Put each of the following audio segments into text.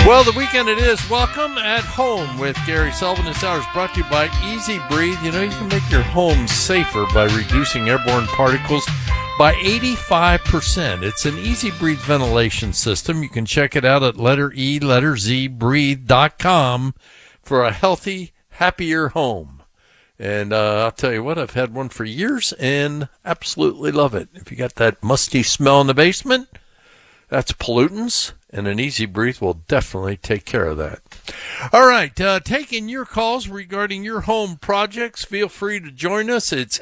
Well, the weekend it is. Welcome at Home with Gary Sullivan. This hour is brought to you by Easy Breathe. You know, you can make your home safer by reducing airborne particles by 85%. It's an Easy Breathe ventilation system. You can check it out at breathe.com for a healthy, happier home. And I'll tell you what, I've had one for years and absolutely love it. If you got that musty smell in the basement, that's pollutants, and an Easy Breathe will definitely take care of that. All right, taking your calls regarding your home projects. Feel free to join us. It's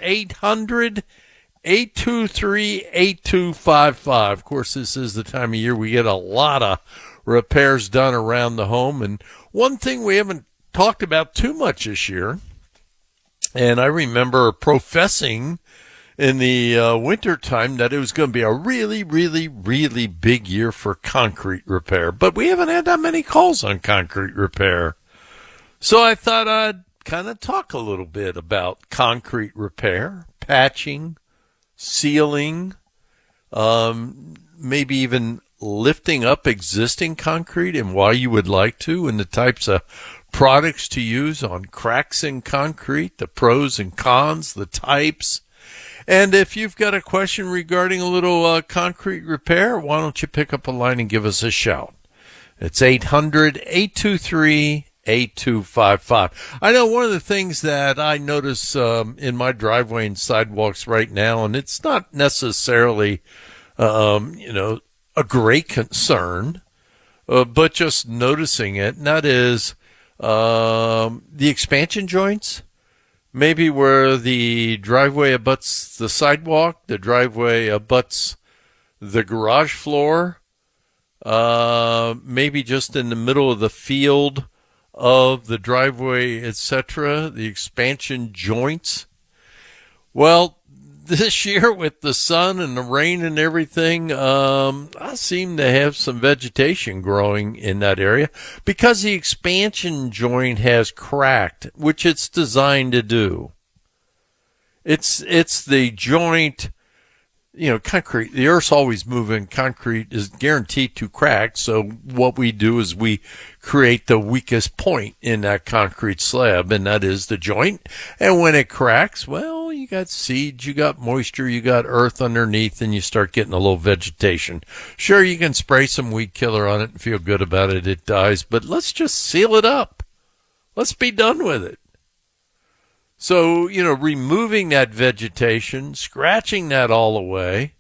800-823-8255. Of course, this is the time of year we get a lot of repairs done around the home. And one thing we haven't talked about too much this year, and I remember professing in the winter time that it was going to be a really, really, really big year for concrete repair. But we haven't had that many calls on concrete repair. So I thought I'd kind of talk a little bit about concrete repair, patching, sealing, maybe even lifting up existing concrete and why you would like to, and the types of products to use on cracks in concrete, the pros and cons, the types. And if you've got a question regarding a little concrete repair, why don't you pick up a line and give us a shout? It's 800-823-8255. I know one of the things that I notice in my driveway and sidewalks right now, and it's not necessarily, a great concern, but just noticing it, and that is the expansion joints. Maybe where the driveway abuts the sidewalk, the driveway abuts the garage floor, maybe just in the middle of the field of the driveway, etc., the expansion joints. Well, this year with the sun and the rain and everything, I seem to have some vegetation growing in that area because the expansion joint has cracked, which it's designed to do. It's the joint, concrete. The earth's always moving. Concrete is guaranteed to crack. So what we do is we create the weakest point in that concrete slab, and that is the joint. And when it cracks, well, you got seeds, you got moisture, you got earth underneath, and you start getting a little vegetation. Sure, you can spray some weed killer on it and feel good about it. It dies, but let's just seal it up. Let's be done with it. So, removing that vegetation, scratching that all away,